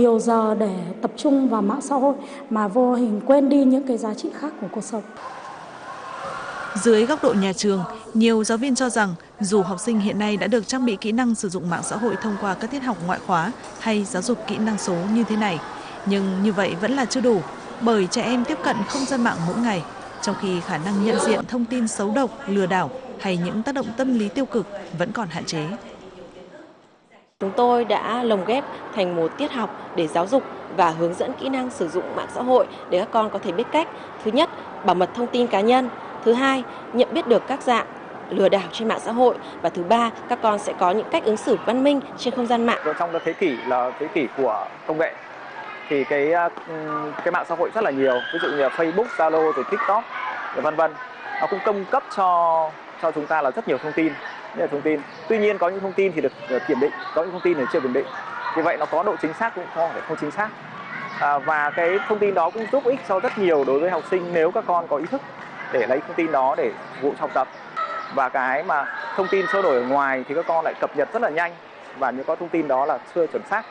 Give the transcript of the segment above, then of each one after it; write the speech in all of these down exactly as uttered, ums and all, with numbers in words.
nhiều giờ để tập trung vào mạng xã hội mà vô hình quên đi những cái giá trị khác của cuộc sống. Dưới góc độ nhà trường, nhiều giáo viên cho rằng dù học sinh hiện nay đã được trang bị kỹ năng sử dụng mạng xã hội thông qua các tiết học ngoại khóa hay giáo dục kỹ năng số như thế này, nhưng như vậy vẫn là chưa đủ, bởi trẻ em tiếp cận không gian mạng mỗi ngày, trong khi khả năng nhận diện thông tin xấu độc, lừa đảo hay những tác động tâm lý tiêu cực vẫn còn hạn chế. Chúng tôi đã lồng ghép thành một tiết học để giáo dục và hướng dẫn kỹ năng sử dụng mạng xã hội để các con có thể biết cách, thứ nhất, bảo mật thông tin cá nhân, thứ hai, nhận biết được các dạng lừa đảo trên mạng xã hội, và thứ ba, các con sẽ có những cách ứng xử văn minh trên không gian mạng. Trong cái thế kỷ là thế kỷ của công nghệ thì cái cái mạng xã hội rất là nhiều, ví dụ như là Facebook, Zalo, rồi TikTok, rồi vân vân. Nó cũng cung cấp cho cho chúng ta là rất nhiều thông tin, nhiều thông tin. Tuy nhiên có những thông tin thì được kiểm định, có những thông tin thì chưa kiểm định. Vì vậy nó có độ chính xác cũng có thể không chính xác. À, và cái thông tin đó cũng giúp ích cho rất nhiều đối với học sinh nếu các con có ý thức để lấy thông tin đó để phục vụ học tập. Và cái mà thông tin trôi nổi ở ngoài thì các con lại cập nhật rất là nhanh và những có thông tin đó là chưa chuẩn xác.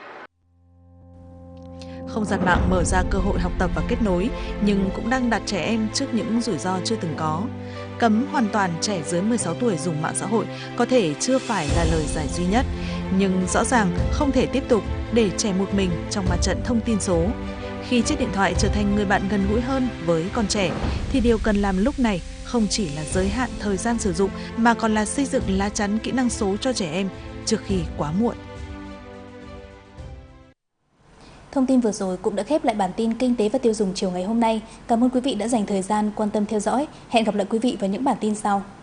Không gian mạng mở ra cơ hội học tập và kết nối, nhưng cũng đang đặt trẻ em trước những rủi ro chưa từng có. Cấm hoàn toàn trẻ dưới mười sáu tuổi dùng mạng xã hội có thể chưa phải là lời giải duy nhất, nhưng rõ ràng không thể tiếp tục để trẻ một mình trong mặt trận thông tin số. Khi chiếc điện thoại trở thành người bạn gần gũi hơn với con trẻ, thì điều cần làm lúc này không chỉ là giới hạn thời gian sử dụng mà còn là xây dựng lá chắn kỹ năng số cho trẻ em trước khi quá muộn. Thông tin vừa rồi cũng đã khép lại bản tin Kinh tế và tiêu dùng chiều ngày hôm nay. Cảm ơn quý vị đã dành thời gian quan tâm theo dõi. Hẹn gặp lại quý vị vào những bản tin sau.